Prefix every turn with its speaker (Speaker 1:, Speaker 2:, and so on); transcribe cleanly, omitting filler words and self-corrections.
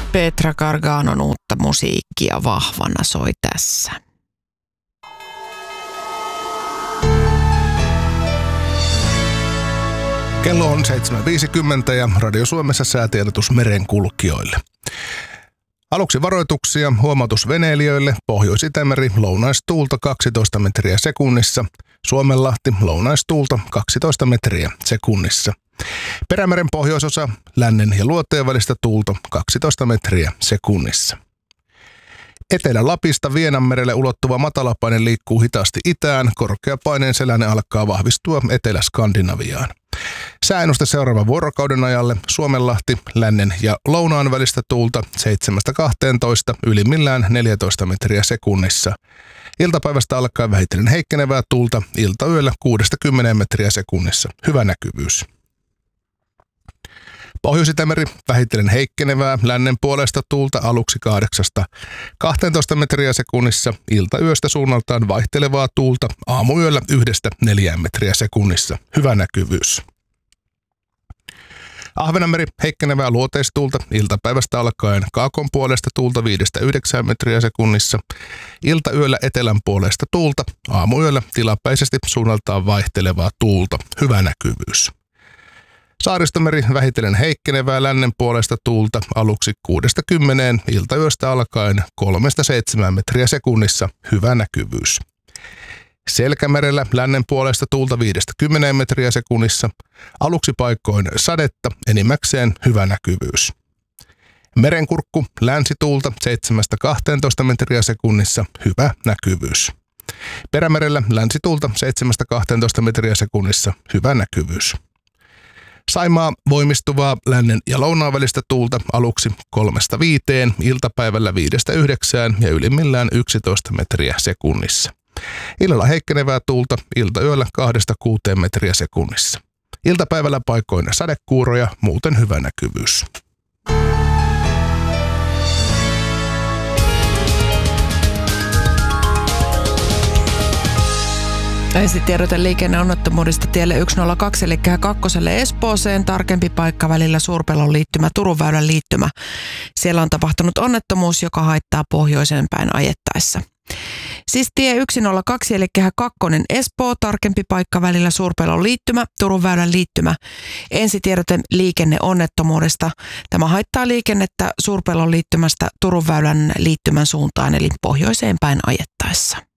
Speaker 1: Petra Garganon uutta musiikkia vahvana soi tässä.
Speaker 2: Kello on 7.50 ja Radio Suomessa säätiedotus merenkulkijoille. Aluksi varoituksia, huomautus veneilijöille, Pohjois-Itämeri, lounaistuulta 12 metriä sekunnissa, Suomenlahti, lounaistuulta 12 metriä sekunnissa. Perämeren pohjoisosa, lännen ja luoteen välistä tuulta 12 metriä sekunnissa. Etelä-Lapista Vienanmerelle ulottuva matalapaine liikkuu hitaasti itään, korkeapaineen selänne alkaa vahvistua Etelä-Skandinaviaan. Sääennuste seuraavan vuorokauden ajalle Suomenlahti, lännen ja lounaan välistä tuulta 7-12, ylimmillään 14 metriä sekunnissa. Iltapäivästä alkaen vähitellen heikkenevää tuulta, iltayöllä 6-10 metriä sekunnissa. Hyvä näkyvyys. Pohjois-Itämeri vähitellen heikkenevää, lännen puolesta tuulta aluksi 8-12 metriä sekunnissa, iltayöstä suunnaltaan vaihtelevaa tuulta, aamuyöllä 1-4 metriä sekunnissa. Hyvä näkyvyys. Ahvenanmeri heikkenevää luoteistuulta, iltapäivästä alkaen kaakon puolesta tuulta 5-9 metriä sekunnissa, iltayöllä etelän puolesta tuulta, aamuyöllä tilapäisesti suunnaltaan vaihtelevaa tuulta. Hyvä näkyvyys. Saaristomeri vähitellen heikkenevää, lännen puolesta tuulta aluksi 6-10, iltayöstä alkaen 3-7 metriä sekunnissa. Hyvä näkyvyys. Selkämerellä lännen puolesta tuulta 5-10 metriä sekunnissa, aluksi paikoin sadetta, enimmäkseen hyvä näkyvyys. Merenkurkku länsituulta 7-12 metriä sekunnissa, hyvä näkyvyys. Perämerellä länsituulta 7-12 metriä sekunnissa, hyvä näkyvyys. Saimaa voimistuvaa lännen ja lounaan välistä tuulta aluksi 3-5, iltapäivällä 5-9 ja ylimmillään 11 metriä sekunnissa. Illalla heikkenevää tuulta, iltayöllä 2-6 metriä sekunnissa. Iltapäivällä paikoin sadekuuroja, muuten hyvä näkyvyys.
Speaker 1: Ensitiedote liikenneonnettomuudesta tielle 102 eli Kehä kakkoselle Espooseen, tarkempi paikka välillä Suurpellon liittymä, Turun väylän liittymä. Siellä on tapahtunut onnettomuus, joka haittaa pohjoiseen päin ajettaessa. Siis tie 102 eli Kehä kakkonen Espoo, tarkempi paikka välillä Suurpellon liittymä, Turun väylän liittymä. Ensitiedote liikenneonnettomuudesta. Tämä haittaa liikennettä Suurpellon liittymästä Turun väylän liittymän suuntaan eli pohjoiseen päin ajettaessa.